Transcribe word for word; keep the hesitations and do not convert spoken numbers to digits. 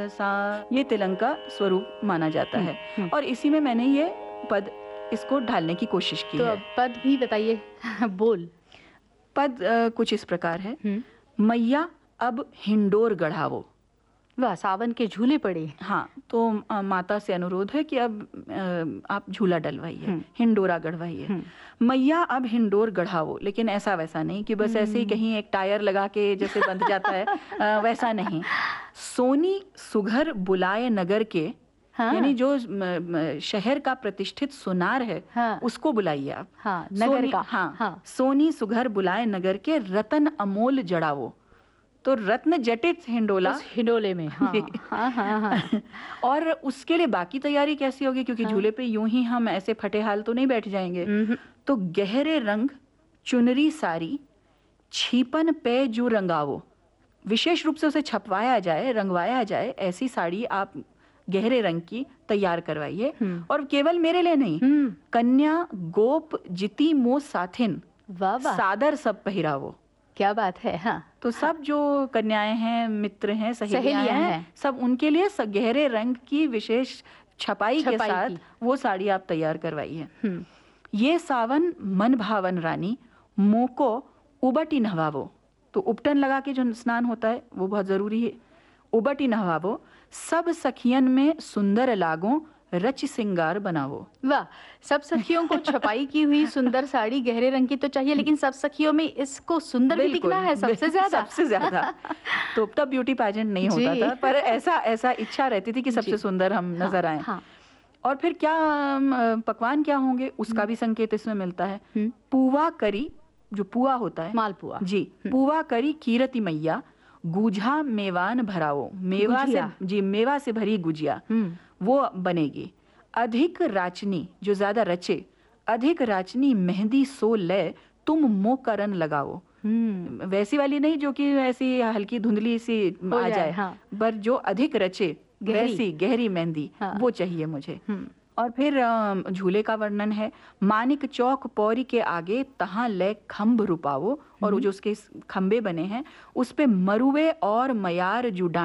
सा, ये तिलंग का स्वरूप माना जाता है। और इसी में मैंने ये पद इसको ढालने की कोशिश की तो है। अब पद भी बताइए। बोल। पद आ, कुछ इस प्रकार है। मैया अब हिंडोर गढ़ावो। वाह, सावन के झूले पड़े। हाँ, तो आ, माता से अनुरोध है कि अब आ, आप झूला डलवाइए, हिंडोरा गढ़वाइए। मैया अब हिंडोर गढ़ावो, लेकिन ऐसा वैसा नहीं कि बस ऐसे ही कहीं एक टायर लगा के जैसे बंध जाता है, आ, वैसा नहीं। सोनी सुघर बुलाए नगर के, हाँ। यानी जो म, म, शहर का प्रतिष्ठित सुनार है, हाँ। उसको बुलाइए आप। हाँ, नगर का। हाँ, हाँ। सोनी सुघर बुलाए नगर के रतन अमोल जड़ावो। तो रत्न जटित हिंडोला उस हिंडोले में। हाँ, हाँ, हाँ, हाँ। और उसके लिए बाकी तैयारी कैसी होगी, क्योंकि हाँ। झूले पे यूं ही हम ऐसे फटे हाल तो नहीं बैठ जाएंगे। तो गहरे रंग चुनरी सारी छीपन पे जो रंगावो, विशेष रूप से उसे छपवाया जाए, रंगवाया जाए, ऐसी साड़ी आप गहरे रंग की तैयार करवाइए। और केवल मेरे लिए नहीं, कन्या गोप जिती मो साथिन सादर सब पहिरावो। क्या बात है। हाँ, तो सब जो कन्याएं हैं, मित्र हैं, सहेलियां हैं, हैं, सब उनके लिए गहरे रंग की विशेष छपाई, छपाई के साथ की। वो साड़ी आप तैयार करवाइए। ये सावन मन भावन रानी मोको उबटी नहवावो। तो उपटन लगा के जो स्नान होता है वो बहुत जरूरी है। उबटी नहवावो, सब सखियन में सुंदर लागो, रच सिंगार बनावो। वाह, सब सखियों को छपाई की हुई सुंदर साड़ी गहरे रंग की तो चाहिए, लेकिन सब सखियों में इसको सुंदर भी दिखना है सबसे ज्यादा। सबसे ज्यादा। तो तब ब्यूटी पैजेंट नहीं होता था, पर ऐसा ऐसा इच्छा रहती थी कि सबसे सुंदर हम नजर आए। हाँ। और फिर क्या पकवान क्या होंगे उसका भी संकेत इसमें मिलता है। पुआ करी, जो पुआ होता है, मालपुआ जी, पुआ करी कीरति मैया, गुझा मेवान भराओ। मेवा से, जी, मेवा से भरी गुजिया वो बनेगी। अधिक राचनी, जो ज्यादा रचे, अधिक राचनी मेहंदी सो ले तुम मो करन लगाओ। वैसी वाली नहीं जो कि ऐसी हल्की धुंधली सी आ जाए, हाँ। पर जो अधिक रचे, वैसी गहरी मेहंदी, हाँ। वो चाहिए मुझे। और फिर झूले का वर्णन है। मानिक चौक पौरी के आगे तहां ले खम्भ रुपावो, और जो उसके खंबे बने हैं उस पे मरुए और मयार जुडा